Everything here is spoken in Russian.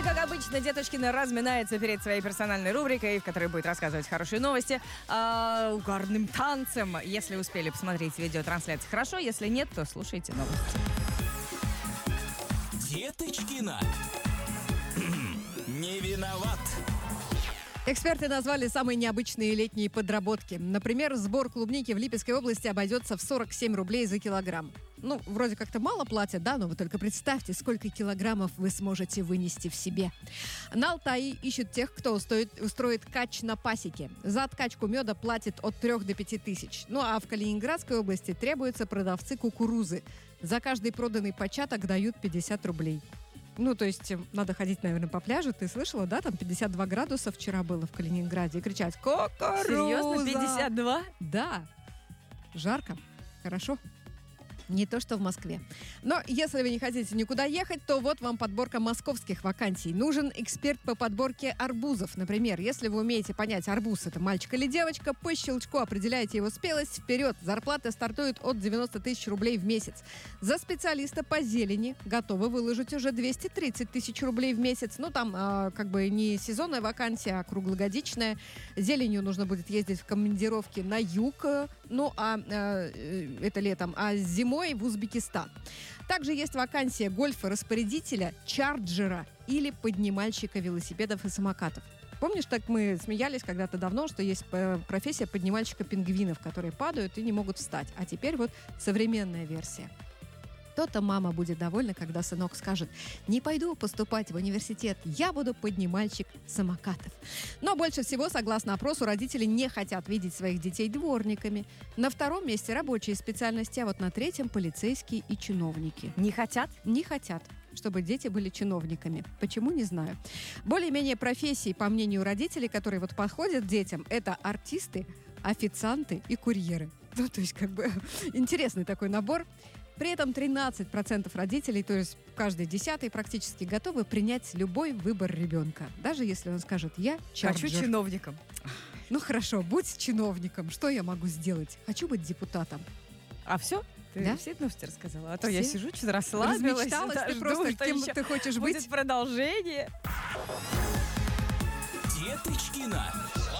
как обычно, Деточкина разминается перед своей персональной рубрикой, в которой будет рассказывать хорошие новости угарным танцем. Если успели посмотреть видеотрансляцию, хорошо. Если нет, то слушайте новости. Деточкина. Не виноват. Эксперты назвали самые необычные летние подработки. Например, сбор клубники в Липецкой области обойдется в 47 рублей за килограмм. Ну, вроде как-то мало платят, да, но вы только представьте, сколько килограммов вы сможете вынести в себе. На Алтае ищут тех, кто устроит кач на пасеке. За откачку меда платят от 3 до 5 тысяч. Ну, а в Калининградской области требуются продавцы кукурузы. За каждый проданный початок дают 50 рублей. Ну, то есть, надо ходить, наверное, по пляжу. Ты слышала, да? Там 52 градуса вчера было в Калининграде. И кричать: «Кукуруза!» Серьезно? 52? Да. Жарко. Хорошо. Не то, что в Москве. Но если вы не хотите никуда ехать, то вот вам подборка московских вакансий. Нужен эксперт по подборке арбузов. Например, если вы умеете понять, арбуз – это мальчик или девочка, по щелчку определяете его спелость, вперед. Зарплата стартует от 90 тысяч рублей в месяц. За специалиста по зелени готовы выложить уже 230 тысяч рублей в месяц. Ну, там как бы не сезонная вакансия, а круглогодичная. Зеленью нужно будет ездить в командировки на юг, ну, это летом, а зимой в Узбекистан. Также есть вакансия гольфа-распорядителя, чарджера или поднимальщика велосипедов и самокатов. Помнишь, так мы смеялись когда-то давно, что есть профессия поднимальщика пингвинов, которые падают и не могут встать. А теперь вот современная версия. То-то мама будет довольна, когда сынок скажет: «Не пойду поступать в университет, я буду поднимальщик самокатов». Но больше всего, согласно опросу, родители не хотят видеть своих детей дворниками. На втором месте рабочие специальности, а вот на третьем полицейские и чиновники. Не хотят? Не хотят, чтобы дети были чиновниками. Почему, не знаю. Более-менее профессии, по мнению родителей, которые вот подходят детям, это артисты, официанты и курьеры. Ну, то есть, как бы, интересный такой набор. При этом 13% родителей, то есть каждый 10-й практически, готовы принять любой выбор ребенка. Даже если он скажет: «Я чарджер». Хочу чиновником. Ну хорошо, будь чиновником. Что я могу сделать? Хочу быть депутатом. А все? Ты Да? все новости рассказала? А то Все. я сижу, что-то расслабилась. Размечталась да, ты жду, просто, что кем еще ты хочешь будет быть. продолжение. Деточкина.